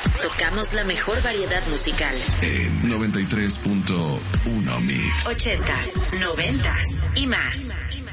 Tocamos la mejor variedad musical. En 93.1 Mix. 80s, 90s y más.